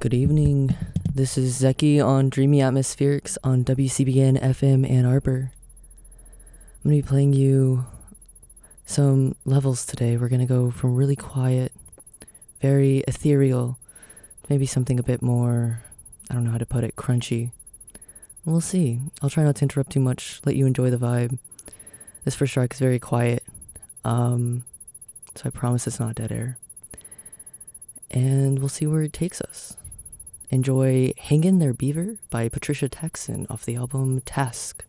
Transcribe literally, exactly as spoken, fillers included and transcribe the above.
Good evening. This is Zeki on Dreamy Atmospherics on W C B N F M Ann Arbor. I'm going to be playing you some levels today. We're going to go from really quiet, very ethereal, maybe something a bit more, I don't know how to put it, crunchy. We'll see. I'll try not to interrupt too much, let you enjoy the vibe. This first track is very quiet, um, so I promise it's not dead air. And we'll see where it takes us. Enjoy Hang In There Beaver by Patricia Texan off the album Task.